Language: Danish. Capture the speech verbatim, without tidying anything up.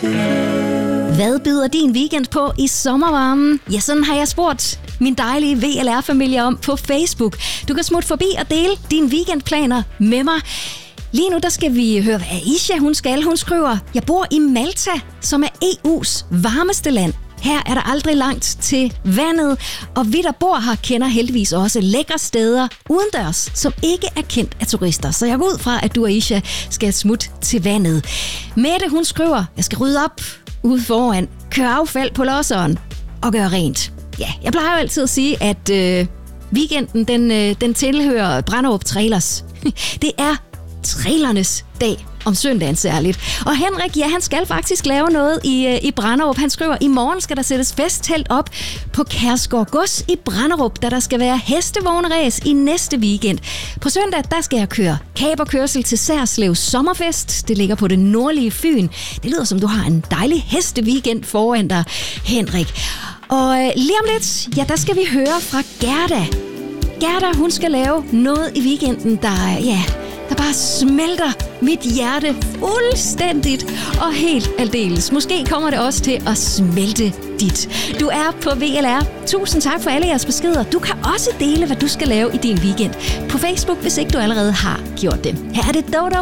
Hvad byder din weekend på i sommervarmen? Ja, sådan har jeg spurgt min dejlige V L R-familie om på Facebook. Du kan smutte forbi og dele dine weekendplaner med mig. Lige nu der skal vi høre, hvad Aisha hun skal. Hun skriver, jeg bor i Malta, som er E U's varmeste land. Her er der aldrig langt til vandet, og vi der bor her kender heldigvis også lækre steder udendørs, som ikke er kendt af turister. Så jeg går ud fra, at du, Aisha, skal smutte til vandet. Mette hun skriver, jeg skal rydde op ude foran, køre affald på losseren og gøre rent. Ja, jeg plejer jo altid at sige, at øh, weekenden den, øh, den tilhører Branderup Trailers. Det er trailernes dag. Om søndagen særligt. Og Henrik, ja, han skal faktisk lave noget i, i Branderup. Han skriver, i morgen skal der sættes festtelt op på Kærsgaard Gods i Branderup, da der skal være hestevogneræs i næste weekend. På søndag, der skal jeg køre kaberkørsel til Særslev Sommerfest. Det ligger på det nordlige Fyn. Det lyder som, du har en dejlig hesteweekend foran dig, Henrik. Og øh, lige om lidt, ja, der skal vi høre fra Gerda. Gerda, hun skal lave noget i weekenden, der, ja... der bare smelter mit hjerte fuldstændigt og helt aldeles. Måske kommer det også til at smelte dit. Du er på V L R. Tusind tak for alle jeres beskeder. Du kan også dele, hvad du skal lave i din weekend på Facebook, hvis ikke du allerede har gjort det. Her er det Dodo